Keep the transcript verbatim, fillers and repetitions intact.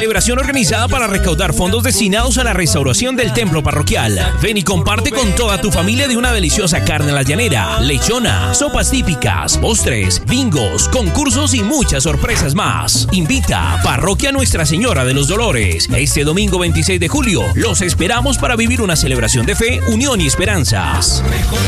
celebración organizada para recaudar fondos destinados a la restauración del templo parroquial. Ven y comparte con toda tu familia de una deliciosa carne a la llanera, lechona, sopas típicas, postres, bingos, concursos y muchas sorpresas más. Invita Parroquia Nuestra Señora de los Dolores. Este domingo veintiséis de julio los esperamos para vivir una celebración de fe, unión y esperanzas.